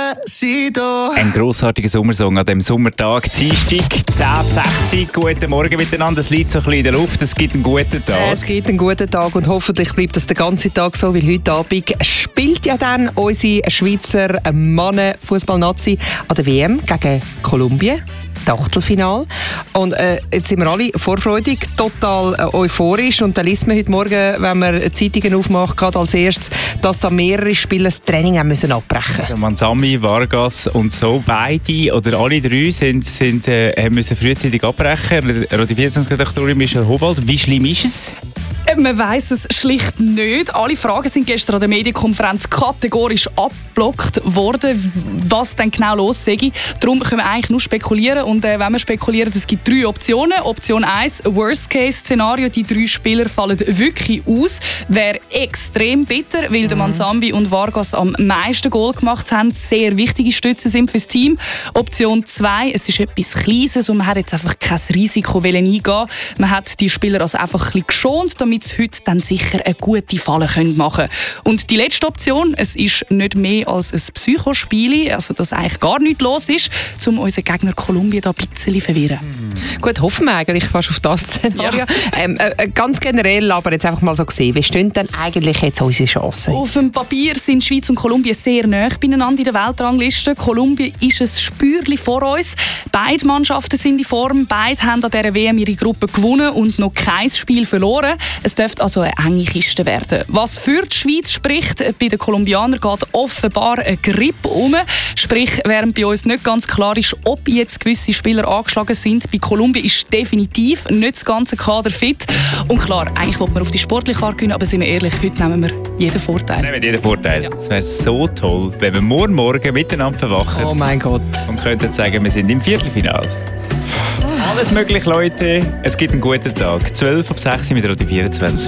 Despacito. Ein grossartiger Sommersong an diesem Sommertag. Dienstag, 10:06 Uhr. Guten Morgen miteinander. Es liegt so ein bisschen in der Luft. Es gibt einen guten Tag. Es gibt einen guten Tag und hoffentlich bleibt das den ganzen Tag so, weil heute Abend spielt ja dann unsere Schweizer Mannen-Fußball-Nazi an der WM gegen Kolumbien. Achtelfinal. Und jetzt sind wir alle vorfreudig, total euphorisch. Und dann liest man heute Morgen, wenn man Zeitungen aufmacht, gerade als erstes, dass da mehrere Spieler das Training haben müssen abbrechen. Also Mansami, Vargas und so, beide oder alle drei haben müssen frühzeitig abbrechen. Die 24-Redaktorin Michelle Hobald, wie schlimm ist es? Man weiss es schlicht nicht. Alle Fragen sind gestern an der Medienkonferenz kategorisch abgeblockt worden, was denn genau los sei. Darum können wir eigentlich nur spekulieren. Und wenn wir spekulieren, es gibt 3 Optionen. Option 1, Worst-Case-Szenario. Die 3 Spieler fallen wirklich aus. Wäre extrem bitter, weil der Mansambi und Vargas am meisten Goal gemacht haben. Sehr wichtige Stützen sind fürs Team. Option 2, es ist etwas Kleines und man hat jetzt einfach kein Risiko eingehen. Man hat die Spieler also einfach ein bisschen geschont, damit sie heute dann sicher eine gute Falle machen können. Und die letzte Option, es ist nicht mehr als ein Psychospiel, also dass eigentlich gar nichts los ist, um unseren Gegner Kolumbien da ein bisschen zu verwirren. Gut, hoffen wir eigentlich fast auf das Szenario. Ja. Ganz generell, aber jetzt einfach mal so gesehen, wie stehen denn eigentlich jetzt unsere Chancen? Auf dem Papier sind Schweiz und Kolumbien sehr nahe beieinander in der Weltrangliste. Kolumbien ist ein Spürchen vor uns. Beide Mannschaften sind in Form, beide haben an dieser WM ihre Gruppe gewonnen und noch kein Spiel verloren. Es dürfte also eine enge Kiste werden. Was für die Schweiz spricht, bei den Kolumbianern geht offenbar eine Grippe um. Sprich, während bei uns nicht ganz klar ist, ob jetzt gewisse Spieler angeschlagen sind, bei Kolumbien ist definitiv nicht das ganze Kader fit. Und klar, eigentlich will man auf die sportliche Karte gewinnen, aber sind wir ehrlich, heute nehmen wir jeden Vorteil. Nehmen jeden Vorteil. Ja. Es wäre so toll, wenn wir morgen miteinander verwachen. Oh mein Gott. Und könnten sagen, wir sind im Viertelfinale. Alles möglich, Leute. Es gibt einen guten Tag. 12 ab 6 mit Radio 24.